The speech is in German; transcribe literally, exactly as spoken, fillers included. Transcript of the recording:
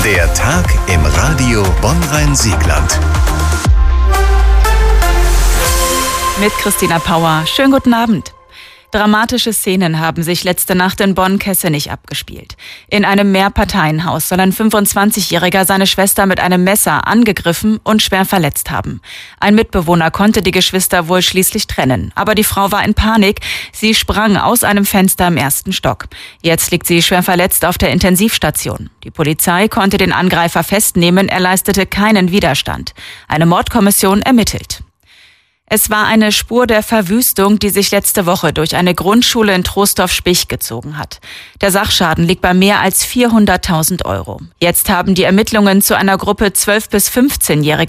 Der Tag im Radio Bonn-Rhein-Siegland. Mit Christina Pauer. Schönen guten Abend. Dramatische Szenen haben sich letzte Nacht in Bonn-Kessenich abgespielt. In einem Mehrparteienhaus soll ein fünfundzwanzigjähriger seine Schwester mit einem Messer angegriffen und schwer verletzt haben. Ein Mitbewohner konnte die Geschwister wohl schließlich trennen. Aber die Frau war in Panik. Sie sprang aus einem Fenster im ersten Stock. Jetzt liegt sie schwer verletzt auf der Intensivstation. Die Polizei konnte den Angreifer festnehmen. Er leistete keinen Widerstand. Eine Mordkommission ermittelt. Es war eine Spur der Verwüstung, die sich letzte Woche durch eine Grundschule in Troisdorf-Spich gezogen hat. Der Sachschaden liegt bei mehr als vierhunderttausend Euro. Jetzt haben die Ermittlungen zu einer Gruppe zwölf- bis fünfzehnjähriger